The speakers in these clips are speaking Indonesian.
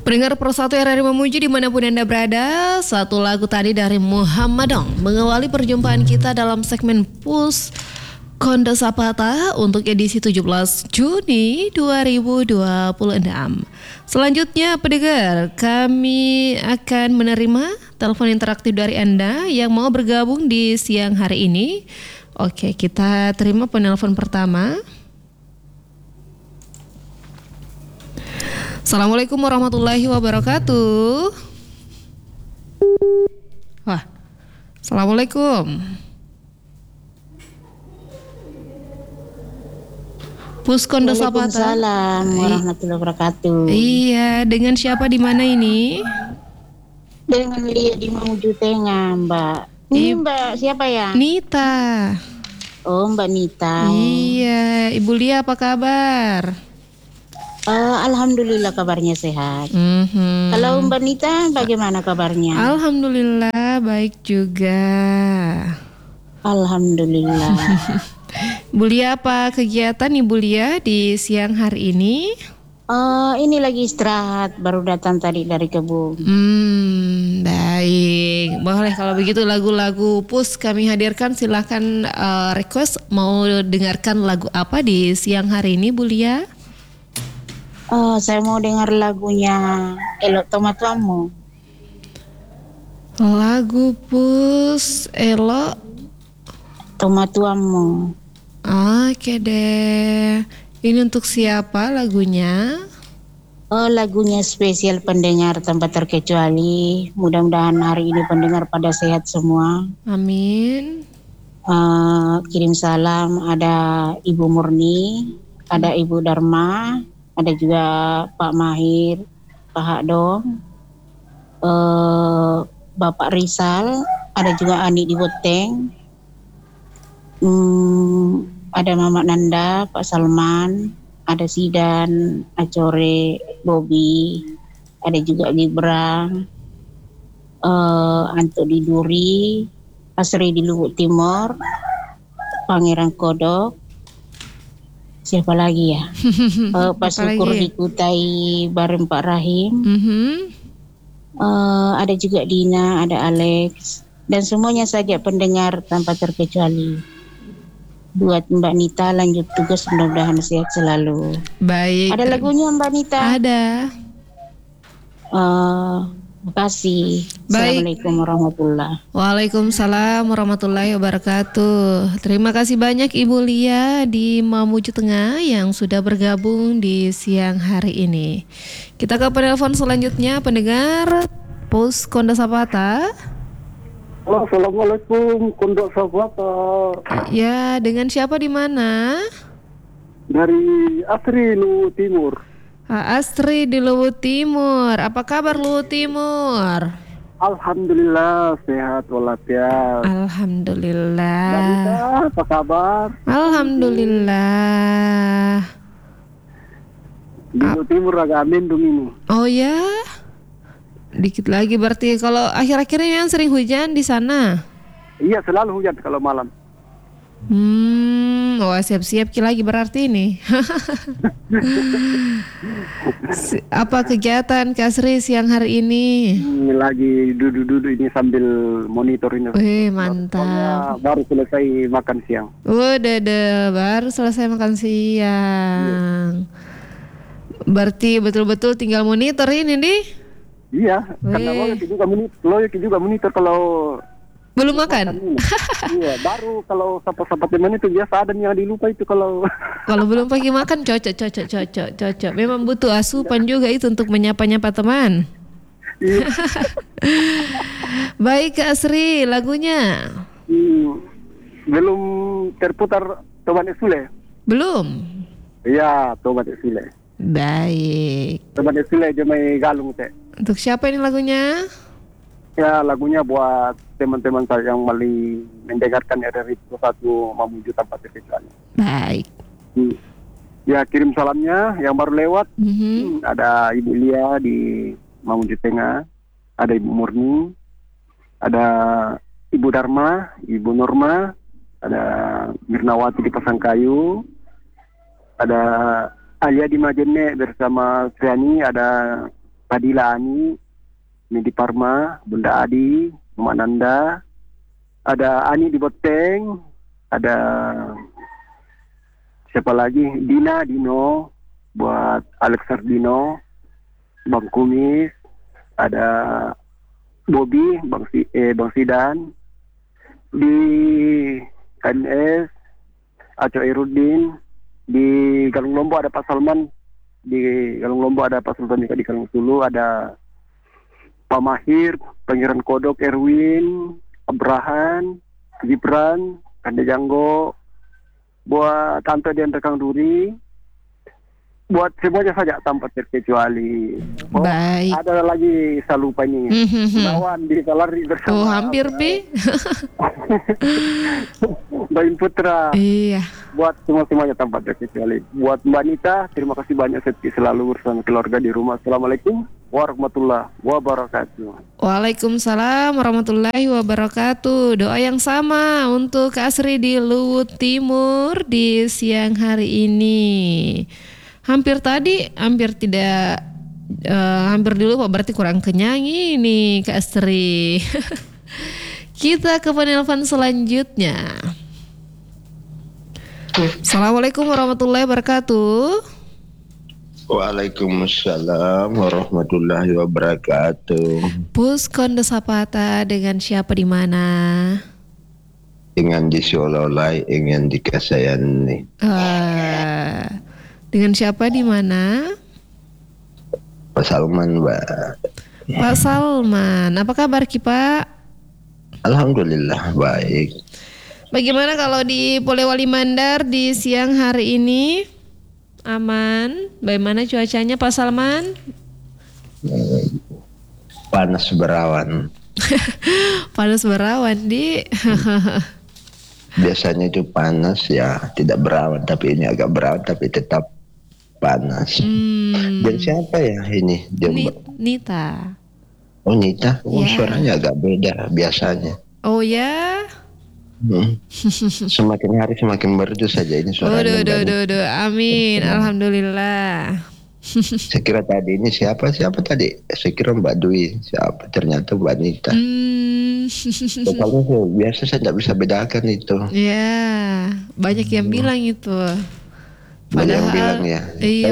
Pendengar Persatu RRI Memuji dimanapun Anda berada, satu lagu tadi dari Muhammadong mengawali perjumpaan kita dalam segmen Pus Konda Sapata untuk edisi 17 Juni 2026. Selanjutnya pendengar, kami akan menerima telepon interaktif dari Anda yang mau bergabung di siang hari ini. Oke, kita terima penelpon pertama. Assalamualaikum warahmatullahi wabarakatuh. Wah, Assalamualaikum. Puskonda Sapata. Waalaikumsalam warahmatullahi wabarakatuh. Iya, dengan siapa di mana ini? Dengan Lia di Mamuju Tengah, Mbak. Ini Mbak siapa ya? Nita. Oh, Mbak Nita. Iya, Ibu Lia apa kabar? Alhamdulillah kabarnya sehat. Kalau Mbak Nita bagaimana kabarnya? Alhamdulillah baik juga. Alhamdulillah. Bu Lia, apa kegiatan Ibu Lia di siang hari ini? Ini lagi istirahat, baru datang tadi dari kebun. Baik. Boleh kalau begitu lagu-lagu Pus kami hadirkan, silahkan request mau dengarkan lagu apa di siang hari ini Bu Lia? Saya mau dengar lagunya Elok Tomatuamu. Lagu Pus Elok Tomatuamu. Oke deh. Ini untuk siapa lagunya? Lagunya spesial pendengar tanpa terkecuali. Mudah-mudahan hari ini pendengar pada sehat semua. Amin. Kirim salam ada Ibu Murni, ada Ibu Dharma, ada juga Pak Mahir, Pak Hakdong, Bapak Rizal, ada juga Ani di Boteng, ada Mama Nanda, Pak Salman, ada Sidan, Acore, Bobby, ada juga Librang, Anto di Duri, Asri di Lubuk Timur, Pangeran Kodok, siapa lagi ya? Pak Syukur di Kutai bareng Pak Rahim. Ada juga Dina, ada Alex, dan semuanya saja pendengar tanpa terkecuali. Buat Mbak Nita lanjut tugas, mudah-mudahan sehat selalu. Baik. Ada lagunya Mbak Nita? Ada. Terima kasih. Baik. Assalamualaikum warahmatullahi. Waalaikumsalam warahmatullahi wabarakatuh. Terima kasih banyak Ibu Lia di Mamuju Tengah yang sudah bergabung di siang hari ini. Kita ke penelpon selanjutnya, pendengar Pus Konda Sapata. Halo, Assalamualaikum, Kondok Sapata. Ya, dengan siapa di mana? Dari Asri Luwu Timur. Astri di Luwu Timur. Apa kabar Luwu Timur? Alhamdulillah sehat walafiat. Alhamdulillah. Mbak Nita, apa kabar? Alhamdulillah. Di Luwu Timur agak mendung ini. Oh ya? Dikit lagi berarti. Kalau akhir-akhir ini yang sering hujan di sana? Iya, selalu hujan kalau malam. Wah, siap-siap lagi berarti ini. Apa kegiatan Kak Sri siang hari ini? Ini lagi duduk-duduk ini sambil monitor ini. Wih, mantap. Baru selesai makan siang. Udah, baru selesai makan siang. Berarti betul-betul tinggal monitor ini nih? Iya, karena Loyok juga monitor kalau belum makan. Iya, baru kalau sapa-sapa teman itu biasa ada yang dilupa itu kalau belum pagi makan cocok. Memang butuh asupan juga itu untuk menyapa-nyapa teman. Iya. Baik Kak Sri, lagunya belum terputar Tobat Sule. Belum. Iya, Tobat Sule. Baik. Tobat Sule Jemai Galung teh. Untuk siapa ini lagunya? Ya, lagunya buat teman-teman saya yang paling mendengarkan RRI Satu Mamuju tanpa terkecuali. Baik. Ya, kirim salamnya yang baru lewat. Ada Ibu Lia di Mamuju Tengah, ada Ibu Murni, ada Ibu Dharma, Ibu Norma, ada Mirnawati di Pasangkayu, ada Alia di Majene bersama Triani, ada Padila Ani, Midi Parma, Bunda Adi, Mama Nanda, ada Ani di Boteng, ada siapa lagi? Dino, buat Alex Sardino, Bang Kumis, ada Bobby, Bang Sidan, di KNS, Aco Irudin, di Galung Lombok ada Pak Salman, di Galung Lombok ada Pak Sultan di Galung Sulu, ada Pak Mahir, Pangeran Kodok, Erwin, Abrahan, Gibran, Kande Janggo, buat Tante Dian Rekang Duri, buat semuanya saja tanpa terkecuali. Baik. Ada lagi saya lupa ini. Gunawan di Kalari bersama. Oh, hampir Pi. Bayin Putra. Iya. Buat semuanya tanpa terkecuali. Buat Mbak Nita, terima kasih banyak setia selalu bersama keluarga di rumah. Assalamualaikum warahmatullahi wabarakatuh. Waalaikumsalam warahmatullahi wabarakatuh. Doa yang sama untuk Kak Asri di Luwut Timur di siang hari ini. Hampir tidak hampir dulu Pak, berarti kurang kenyang ini Kak Astri. Kita ke penelpon selanjutnya. Assalamualaikum warahmatullahi wabarakatuh. Waalaikumsalam warahmatullahi wabarakatuh. Puskon Desa Pata, dengan siapa di mana? Dengan di Sololai, ingin dikasayan nih. Dengan siapa di mana? Pak Salman, Mbak. Pak Salman, apa kabar Ki Pak? Alhamdulillah baik. Bagaimana kalau di Polewali Mandar di siang hari ini? Aman? Bagaimana cuacanya Pak Salman? Panas berawan. Panas berawan di. Biasanya itu panas ya, tidak berawan, tapi ini agak berawan tapi tetap panas. Dan siapa ya ini? Nita. Oh Nita, Ya. Suaranya agak beda biasanya. Oh ya. Semakin hari semakin merdu saja ini suaranya. Amin. Alhamdulillah. Saya kira tadi ini siapa tadi? Saya kira Mbak Dwi, siapa? Ternyata Mbak Nita. Soalnya biasa saya tidak bisa bedakan itu. Ya, banyak yang bilang itu. Banyak yang bilang ya. Iya,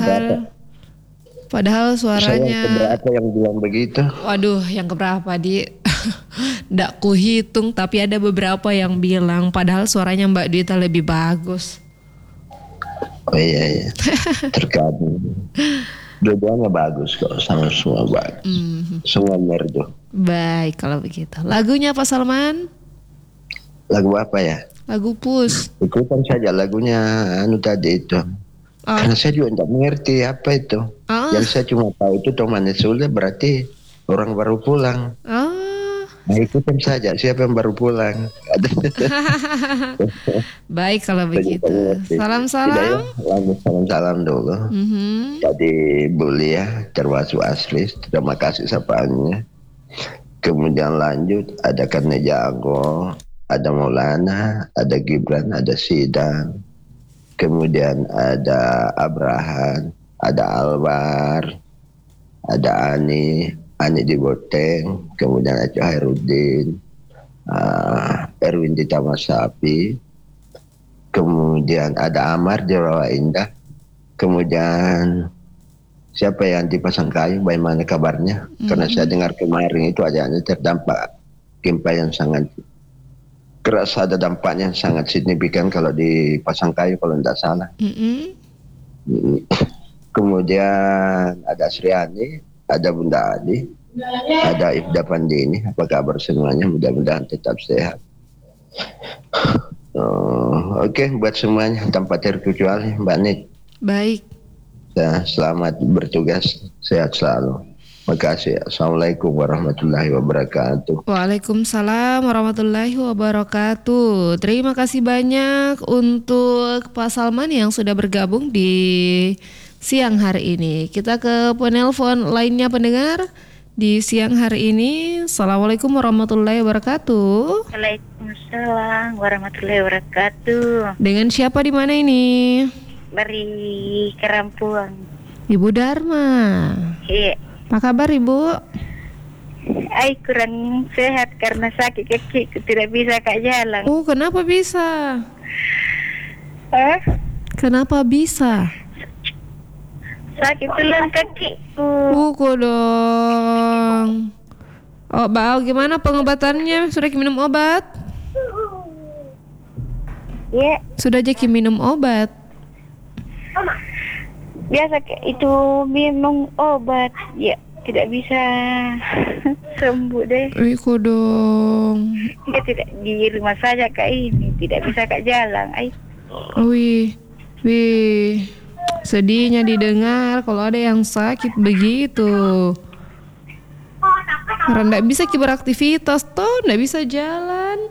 padahal Saya suaranya. yang keberapa yang bilang begitu? Waduh, yang keberapa di? Nggak kuhitung, tapi ada beberapa yang bilang. Padahal suaranya Mbak Dita lebih bagus. Oh iya. Terkadang. Dua-duanya bagus kok, sama semua bagus. Semua merdu. Baik kalau begitu. Lagunya Pak Salman? Lagu apa ya? Lagu Pus. Ikutan saja lagunya tadi itu. Karena saya juga tidak mengerti apa itu. Yang saya cuma tahu itu Tomane Sule berarti orang baru pulang. Nah ikutan saja siapa yang baru pulang. Baik kalau begitu. Salam-salam. Salam-salam dulu. Tadi Bulia termasuk asli. Terima kasih sapaannya. Kemudian lanjut ada Karne Jago, ada Maulana, ada Gibran, ada Sidan. Kemudian ada Abrahan, ada Albar, ada Ani di Boteng, kemudian ada Hairudin, Erwin di Taman Sapi, kemudian ada Amar di Rawa Indah, kemudian siapa yang di Pasangkayu, bagaimana kabarnya? Karena saya dengar kemarin itu adanya terdampak gempa yang sangat keras, ada dampaknya yang sangat signifikan kalau di Pasangkayu kalau tidak salah. Kemudian ada Sriani, ada Bunda Adi, ada Ifda Pandini. Apa kabar semuanya? Mudah-mudahan tetap sehat. Oke, buat semuanya tanpa terkecuali Mbak Nit. Baik. Selamat bertugas, sehat selalu. Makasih. Assalamualaikum warahmatullahi wabarakatuh. Waalaikumsalam warahmatullahi wabarakatuh. Terima kasih banyak untuk Pak Salman yang sudah bergabung di siang hari ini. Kita ke penelpon lainnya pendengar di siang hari ini. Assalamualaikum warahmatullahi wabarakatuh. Waalaikumsalam warahmatullahi wabarakatuh. Dengan siapa di mana ini? Dari Kerampuang. Ibu Dharma. Iya. Apa kabar Ibu? Ay, kurang sehat karena sakit kakiku, tidak bisa Kak jalan. Oh, kenapa bisa? Hah? Kenapa bisa? Sakit tulang kakiku. Buku dong. Oh, gimana pengobatannya? Sudah minum obat? Ya, Sudah Jeki minum obat? biasa itu minum obat. Ya, tidak bisa sembuh deh. Buku dong. Ya tidak di rumah saja Kak ini, tidak bisa Kak jalan. Ay, Wih, sedihnya didengar kalau ada yang sakit begitu. Karena nggak bisa beraktivitas, toh nggak bisa jalan.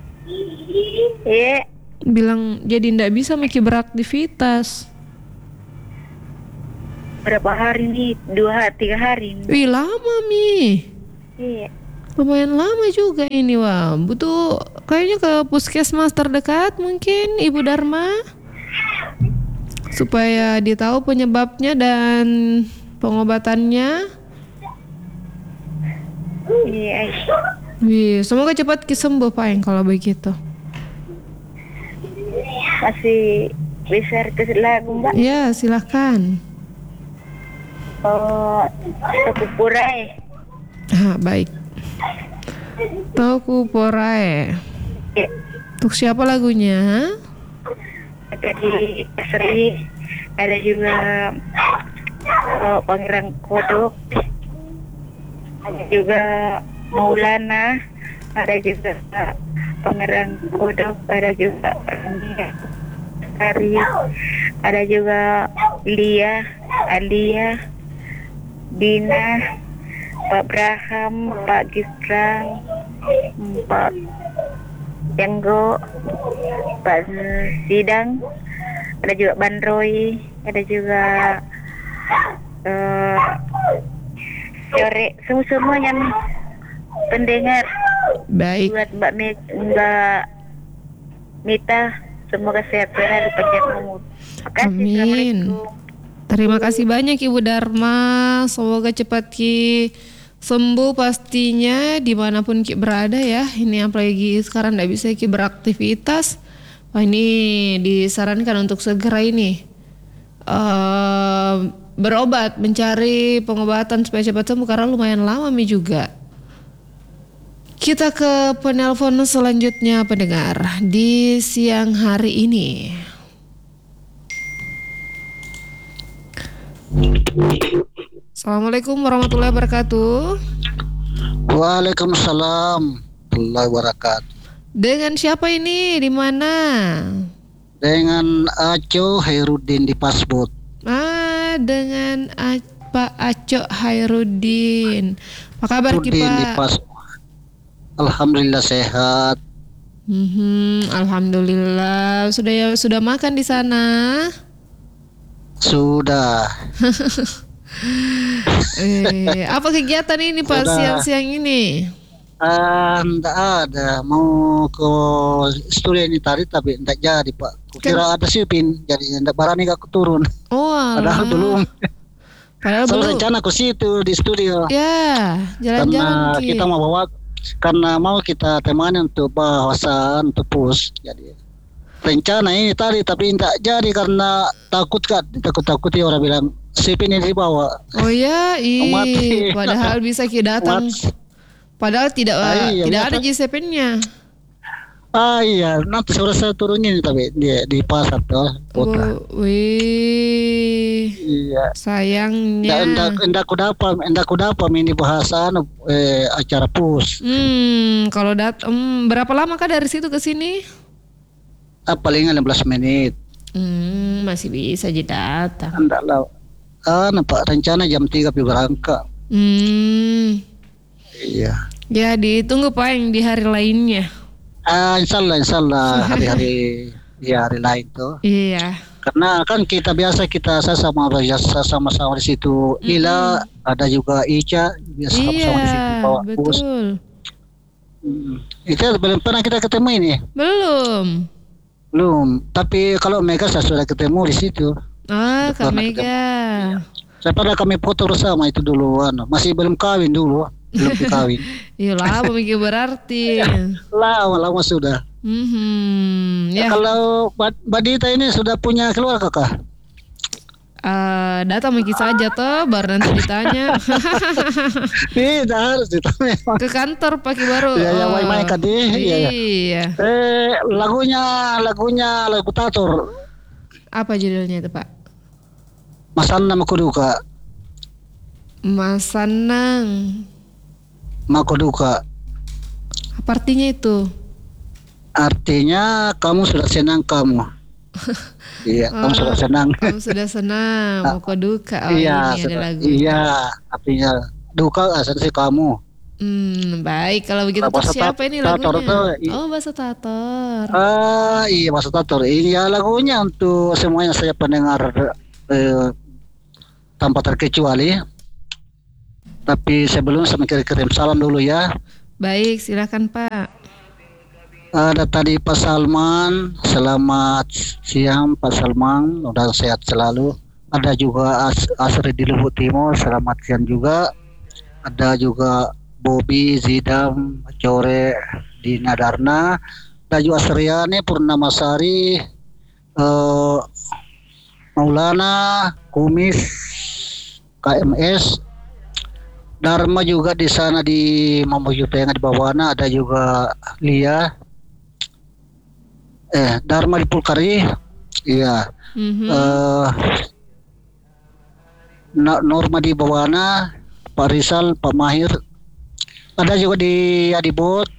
ya, Bilang jadi nggak bisa beraktivitas. berapa hari nih? 2-3 hari nih. Wih, lama Mi. Iya. Lumayan lama juga ini, wah. Butuh kayaknya ke puskesmas terdekat mungkin Ibu Dharma, supaya ditahu penyebabnya dan pengobatannya. Iya. Ay. Wih, semoga cepat sembuh Pak Eng kalau begitu. Masih bisa request lagu Mbak. Ya, silahkan. Toko Purai. Baik. Toku Porae. Ya, Untuk siapa lagunya? ada di Sri, ada juga Pangeran Kodok, ada juga Maulana, ada juga Pangeran Kodok, ada juga Sari, ada juga Lia, Alia, Dina, Pak Braham, Pak Gisrang, Pak Janggo, Pak Sidang, ada juga Bandroy, ada juga Sore, semuanya pendengar. Baik. Buat Mbak Mita, semoga sehat selalu panjang umur. Terima kasih. Amin. Assalamualaikum. Terima kasih banyak Ibu Dharma. Semoga cepat sembuh pastinya dimanapun Ki berada ya. Ini apalagi sekarang tidak bisa Ki beraktivitas. Wah, ini disarankan untuk segera ini berobat, mencari pengobatan supaya cepat sembuh karena lumayan lama Mi juga. Kita ke penelpon selanjutnya pendengar di siang hari ini. Assalamualaikum warahmatullahi wabarakatuh. Waalaikumsalam warahmatullahi wabarakatuh. Dengan siapa ini? Di mana? Dengan Aco Hairudin di Pasbot. Dengan Pak Aco Hairudin. Apa kabar Ki Rudin di Pak? Pasbot. Alhamdulillah sehat. Alhamdulillah. Sudah makan di sana? Sudah. Apa kegiatan ini Pak Sudah. siang-siang ini? Enggak ada. Mau ke studio ini tadi tapi enggak jadi Pak. Kukira ada sipin, jadi enggak berani aku turun. Oh, Padahal belum. Padahal Saya belum. rencana ke situ di studio. Ya, jalan-jalan Karena Ki. kita mau bawa, karena mau kita temani untuk bahasan untuk pus. Jadi rencana ini tadi tapi tidak jadi karena takut ya orang bilang sipin ini dibawa. Oh ya, Mati. padahal bisa Ki datang. Padahal tidak Iya, tidak biasa. ada J7-nya. Iya, nanti sore saya turunin tapi di pasar tuh kota. Wih, Iya. sayangnya. Enggak ku dapat ini bahasan acara pus. Kalau berapa lama kah dari situ ke sini? Paling 15 menit. Masih bisa aja datang. Enggak lah. Nampak rencana jam 3 berangkat. Iya. Ya ditunggu Pak yang di hari lainnya. Insya Allah hari lain tuh. Iya. Karena kan kita biasa saya sama-sama di situ. Ila ada juga Ica biasa sama-sama di situ bawa bus. Betul. Itu belum pernah kita ketemu ini. Belum. Tapi kalau Mega saya sudah ketemu di situ. Kak Pernah Mega. Saya pada kami foto bersama itu dulu, masih belum kawin dulu, belum dikawin. Iya lama mikir berarti. Lama sudah. Ya. Kalau Mbak Dita ini sudah punya keluarga kah? Datang mungkin saja toh, baru nanti ditanya. Tidak harus ditanya. Ke kantor pakai baru. Ya, main-main kan Iya. Lagunya lagu Tator. Apa judulnya itu Pak? Masanna Makoduka. Masanang Makoduka. Apa artinya itu? Artinya kamu sudah senang kamu. Iya, kamu sudah senang. Kamu sudah senang, mau duka. Iya, ini ada lagu. Iya, artinya duka asal kamu. Baik, kalau begitu siapa ini lagunya? Bahasa Tator. Iya, bahasa Tator. Ini ya lagunya untuk semuanya saya pendengar tanpa terkecuali. Tapi sebelum saya kirim salam dulu ya. Baik, silakan Pak. Ada tadi Pak Salman, selamat siang Pak Salman, mudah sehat selalu. Ada juga Asri di Luhut Timur, selamat siang juga. Ada juga Bobby Zidam Core di Nadarna. Ada juga Sriani Purnamasari, Maulana Kumis KMS. Dharma juga di sana di Mamuju Tengah di Bawana. Ada juga Lia. Dharma di Pulkari, iya. Norma di Bawana, Pak Rizal, Pak Mahir. Ada juga di Adibot,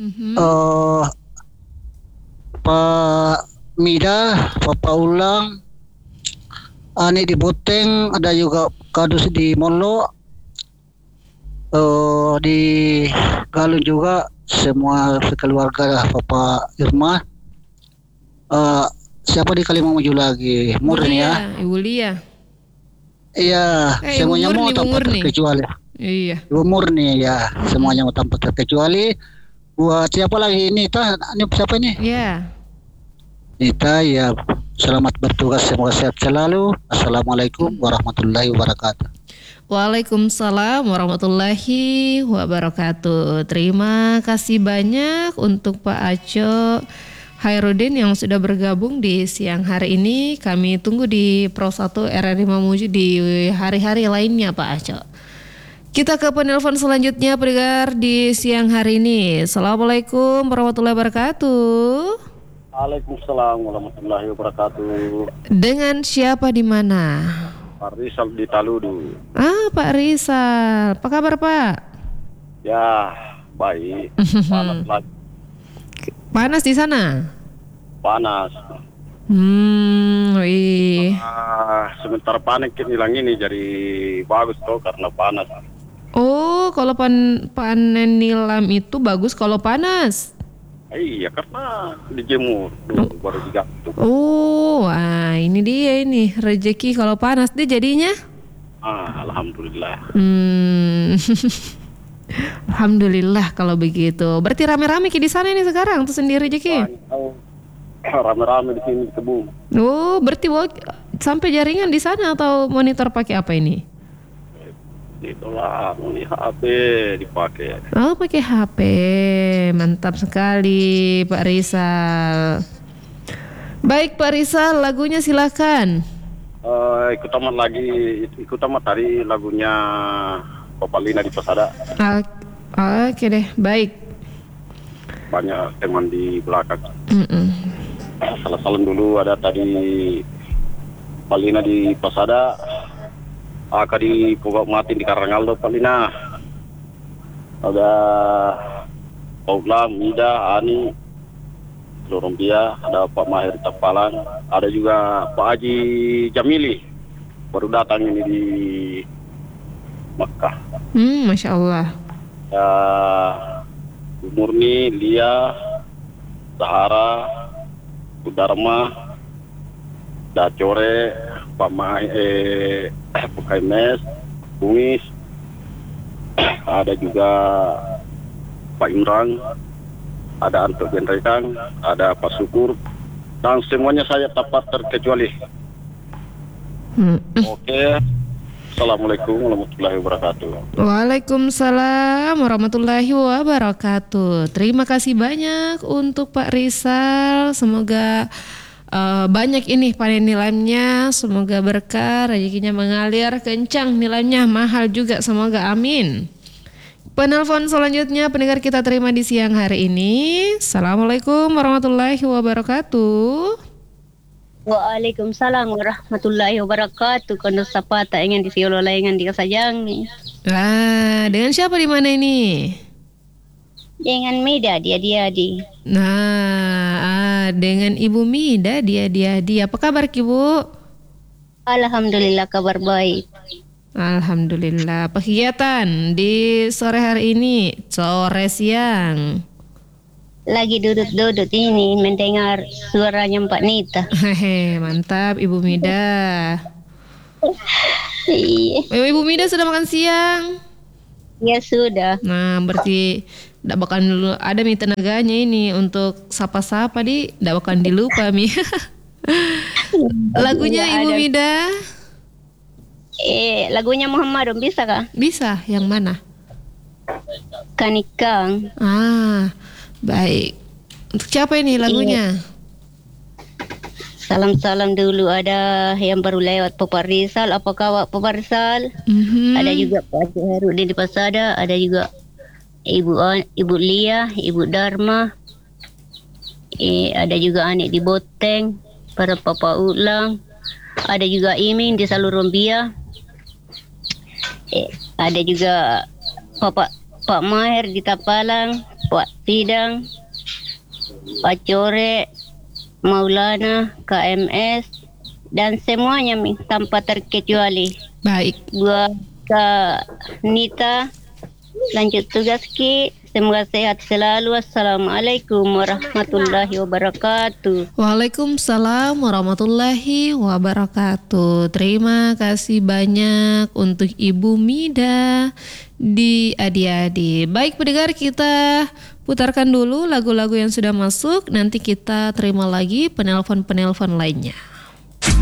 Pak Mida, Pak Paulang, Ani di Boteng. Ada juga Kadus di Molo, di Galun juga semua sekeluarga Bapak Irma. Siapa di Kalimantan maju lagi? Murni ya. Ibu Lia. Iya, semuanya mau tanpa terkecuali. Iya. Ibu Murni ya, semuanya mau tanpa terkecuali. Buat siapa lagi ini? Ini siapa ini? Iya. Nita ya. Selamat bertugas, semoga sehat selalu. Assalamualaikum warahmatullahi wabarakatuh. Waalaikumsalam warahmatullahi wabarakatuh. Terima kasih banyak untuk Pak Aco Hairudin yang sudah bergabung di siang hari ini. Kami tunggu di Pro 1 RRI Mamuju di hari-hari lainnya Pak Aco. Kita ke penelpon selanjutnya pendengar di siang hari ini. Assalamualaikum warahmatullahi wabarakatuh. Waalaikumsalam warahmatullahi wabarakatuh. Dengan siapa di mana? Pak Rizal di Taludu. Pak Rizal, apa kabar Pak? Ya, baik. Panas lagi. Panas di sana? Panas. Sebentar panen hilang ini jadi bagus tuh karena panas. Oh, kalau panen nilam itu bagus kalau panas? Iya, karena dijemur dulu baru digantung. Ini dia ini rezeki kalau panas dia jadinya? Alhamdulillah. Alhamdulillah kalau begitu. Berarti rame-rame di sana ini sekarang tuh sendiri Jeki? Rame-rame di sini di kebun. Berarti sampai jaringan di sana atau monitor pakai apa ini? Itulah, HP dipakai. Pakai HP. Mantap sekali Pak Rizal. Baik Pak Rizal, lagunya silakan. Ikut tamat tadi lagunya Bapak Lina di Pasada. Oke deh, baik. Banyak teman di belakang. Salam dulu ada tadi Pak Lina di Pasada. Aka di Pogok Mati di Karangaldo Pak Lina. Ada Paula, Mida, Ani, Lorompia, ada Pak Mahir Tapalan, ada juga Pak Haji Jamili baru datang ini di Makkah. Masya Allah. Ya, Murni, Lia, Sahara, Dharma, Dacore, Pak Mes, Kumis, ada juga Pak Imran, ada Anto Genrekang, ada Pak Syukur, dan semuanya saya dapat terkecuali. Oke. Assalamualaikum warahmatullahi wabarakatuh. Waalaikumsalam warahmatullahi wabarakatuh. Terima kasih banyak untuk Pak Rizal. Semoga banyak ini panen nilamnya. Semoga berkah, rezekinya mengalir kencang, nilamnya mahal juga. Semoga amin. Penelpon selanjutnya pendengar kita terima di siang hari ini. Assalamualaikum warahmatullahi wabarakatuh. Waalaikumsalam warahmatullahi wabarakatuh. Kondo sapata ingin di siolo laingan di Kasajang. Dengan siapa di mana ini? Dengan Mida dia di. Dengan Ibu Mida dia. Apa kabar Ibu? Alhamdulillah kabar baik. Alhamdulillah. Apa kegiatan di sore hari ini? Sore siang. Lagi duduk-duduk ini mendengar suaranya Mbak Nita. Hehe, mantap Ibu Mida. Iya. Ibu Mida sudah makan siang? Ya sudah. Nah, berarti tidak bakal ada Mi tenaganya ini untuk sapa-sapa tidak bakal dilupa Mi. Lagunya Ya, Ibu Mida? Lagunya Muhammadon bisa kah? Bisa, yang mana? Kanikang. Baik. Untuk siapa ini lagunya? Salam-salam dulu ada yang baru lewat Papa Rizal. Apa kabar Papa Rizal? Ada juga Pak Herudin di Pasada. Ada juga Ibu Lia, Ibu Dharma. Ada juga Anik di Boteng. Para Papa Ulang. Ada juga Iming di Salurombia. Ada juga Pak Maher di Tapalang, Pak Sidang, Pak Core, Maulana, KMS, dan semuanya tanpa terkecuali. Baik. Buat Kak Nita, lanjut tugas Ki. Semoga sehat selalu. Assalamualaikum warahmatullahi wabarakatuh. Waalaikumsalam warahmatullahi wabarakatuh. Terima kasih banyak untuk Ibu Mida di Adi-Adi. Baik pendengar, kita putarkan dulu lagu-lagu yang sudah masuk. Nanti kita terima lagi penelpon-penelpon lainnya.